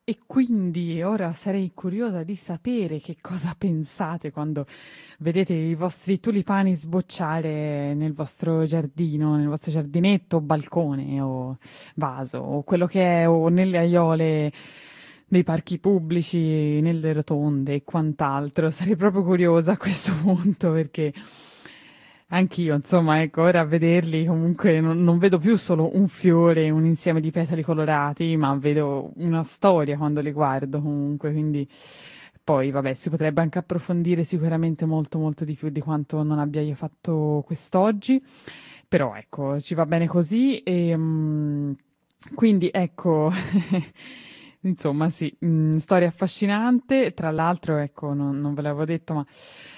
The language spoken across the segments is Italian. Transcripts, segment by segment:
E quindi ora sarei curiosa di sapere che cosa pensate quando vedete i vostri tulipani sbocciare nel vostro giardino, nel vostro giardinetto, balcone o vaso o quello che è, o nelle aiole dei parchi pubblici, nelle rotonde e quant'altro. Sarei proprio curiosa a questo punto perché anch'io, insomma, ecco, ora a vederli comunque non vedo più solo un fiore, un insieme di petali colorati, ma vedo una storia quando li guardo comunque, quindi poi vabbè, si potrebbe anche approfondire sicuramente molto molto di più di quanto non abbia io fatto quest'oggi, però ecco, ci va bene così e quindi ecco, insomma sì, storia affascinante, tra l'altro ecco, non ve l'avevo detto, ma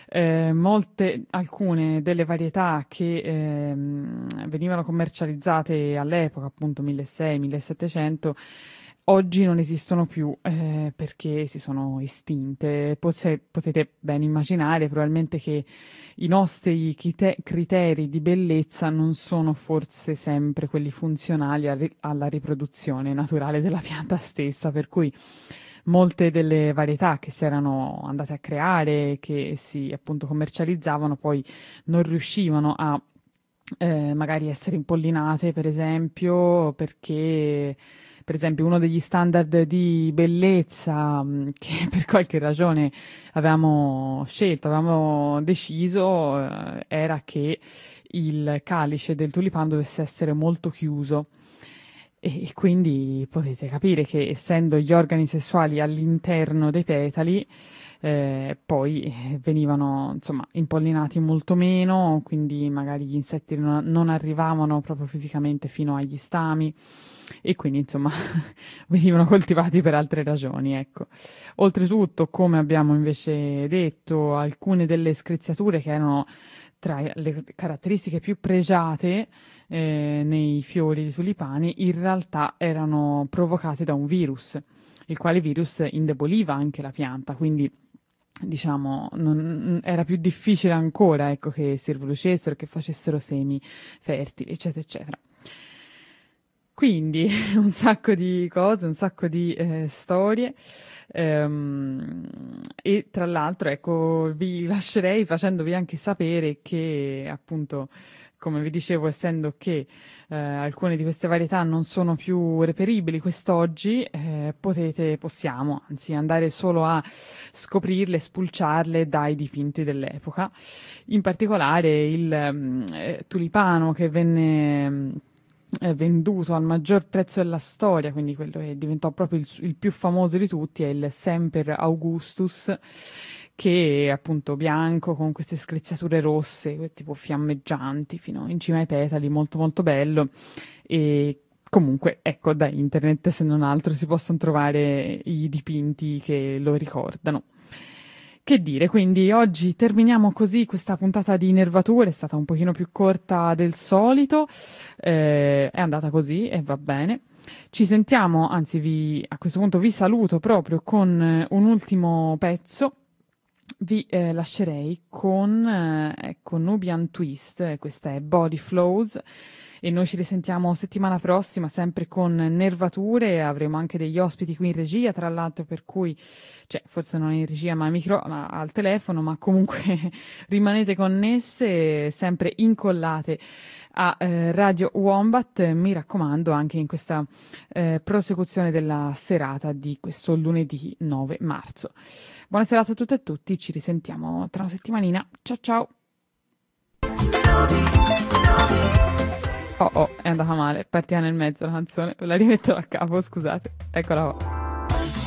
alcune delle varietà che venivano commercializzate all'epoca, appunto 1600-1700, oggi non esistono più perché si sono estinte. Potete ben immaginare probabilmente che i nostri criteri di bellezza non sono forse sempre quelli funzionali alla riproduzione naturale della pianta stessa, per cui molte delle varietà che si erano andate a creare, che si appunto commercializzavano, poi non riuscivano a magari essere impollinate, per esempio, perché per esempio uno degli standard di bellezza che per qualche ragione avevamo scelto, avevamo deciso, era che il calice del tulipano dovesse essere molto chiuso. E quindi potete capire che essendo gli organi sessuali all'interno dei petali, poi venivano insomma impollinati molto meno, quindi magari gli insetti non arrivavano proprio fisicamente fino agli stami e quindi insomma venivano coltivati per altre ragioni, ecco. Oltretutto, come abbiamo invece detto, alcune delle screziature che erano tra le caratteristiche più pregiate nei fiori di tulipani in realtà erano provocate da un virus, il quale virus indeboliva anche la pianta, quindi diciamo era più difficile ancora ecco, che si riproducessero, che facessero semi fertili, eccetera, eccetera. Quindi un sacco di cose, un sacco di storie. E tra l'altro, ecco, vi lascerei facendovi anche sapere che, appunto, come vi dicevo, essendo che alcune di queste varietà non sono più reperibili quest'oggi, possiamo, anzi, andare solo a scoprirle, spulciarle dai dipinti dell'epoca. In particolare il tulipano che venne venduto al maggior prezzo della storia, quindi quello che diventò proprio il più famoso di tutti, è il Semper Augustus, che è appunto bianco con queste screziature rosse, tipo fiammeggianti fino in cima ai petali, molto molto bello. E comunque, ecco, da internet, se non altro, si possono trovare i dipinti che lo ricordano. Che dire, quindi oggi terminiamo così questa puntata di Nervature, è stata un pochino più corta del solito, è andata così e va bene. Ci sentiamo, anzi a questo punto vi saluto proprio con un ultimo pezzo. Vi lascerei con ecco, Nubian Twist, questa è Body Flows e noi ci risentiamo settimana prossima sempre con Nervature, avremo anche degli ospiti qui in regia, tra l'altro, per cui, cioè forse non in regia ma al telefono, ma comunque rimanete connesse, sempre incollate a Radio Wombat, mi raccomando, anche in questa prosecuzione della serata di questo lunedì 9 marzo. Buona serata a tutte e a tutti, ci risentiamo tra una settimanina. Ciao ciao! Oh, è andata male, partiva nel mezzo la canzone, la rimetto da capo, scusate. Eccola qua.